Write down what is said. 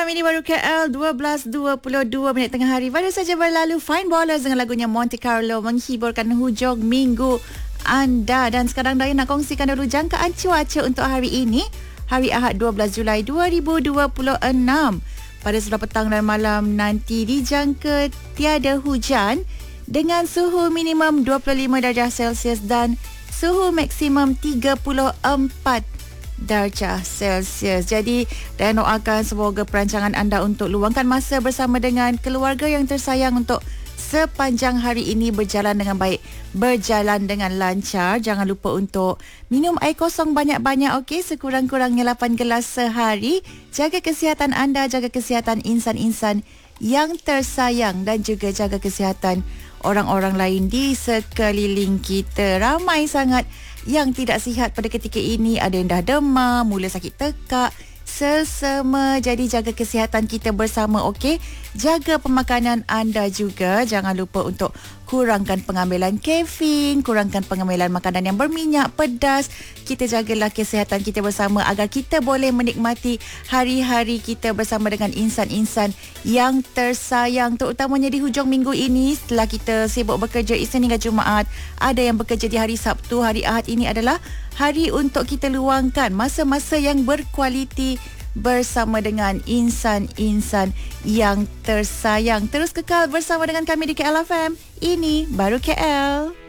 FM, ini baru KL 12.22 tengah hari. Baru saja berlalu Fine Ballers dengan lagunya Monte Carlo menghiburkan hujung minggu anda. Dan sekarang Daya nak kongsikan dulu jangkaan cuaca untuk hari ini, hari Ahad 12 Julai 2026. Pada sebelah petang dan malam nanti dijangka tiada hujan dengan suhu minimum 25 darjah Celsius dan suhu maksimum 34 darjah Celsius. Jadi, dan doakan semoga perancangan anda untuk luangkan masa bersama dengan keluarga yang tersayang untuk sepanjang hari ini berjalan dengan baik, berjalan dengan lancar. Jangan lupa untuk minum air kosong banyak-banyak, okey? Sekurang-kurangnya 8 gelas sehari. Jaga kesihatan anda, jaga kesihatan insan-insan yang tersayang dan juga jaga kesihatan orang-orang lain di sekeliling kita. Ramai sangat yang tidak sihat pada ketika ini. Ada yang dah demam, mula sakit tekak, selsema. Jadi jaga kesihatan kita bersama, okey? Jaga pemakanan anda juga. Jangan lupa untuk kurangkan pengambilan kafein, kurangkan pengambilan makanan yang berminyak, pedas. Kita jagalah kesihatan kita bersama agar kita boleh menikmati hari-hari kita bersama dengan insan-insan yang tersayang, terutamanya di hujung minggu ini setelah kita sibuk bekerja Isnin hingga Jumaat. Ada yang bekerja di hari Sabtu, hari Ahad ini adalah hari untuk kita luangkan masa-masa yang berkualiti bersama dengan insan-insan yang tersayang. Terus kekal bersama dengan kami di KL FM. Ini baru KL.